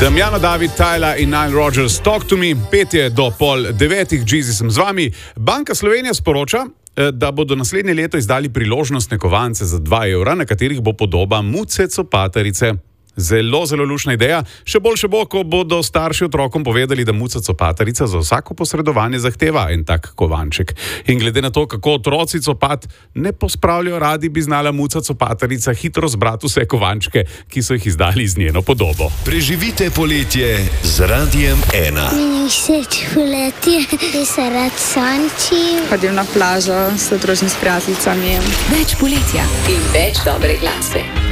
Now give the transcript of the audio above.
Damjana, David, Tyler in Nile Rodgers, Talk to Me, 5 do 8:30, Jeezy sem z vami. Banka Slovenije sporoča, da bodo naslednje leto izdali priložnostne kovance za 2 evra, na katerih bo podoba Muce Copatarice. Zelo lušna ideja. Še boljše bo, ko bodo starši otrokom povedali, da Muca Copatarica za vsako posredovanje zahteva en tak kovanček. In glede na to, kako otroci copat ne pospravljajo radi, bi znala Muca Copatarica hitro zbrati vse kovančke, ki so jih izdali z njeno podobo. Preživite poletje z Radiem 1. Meni všeč poletje, da se rad sončim. Hodim na plažo, se družim s prijateljicami. Več poletja in več dobre glasbe.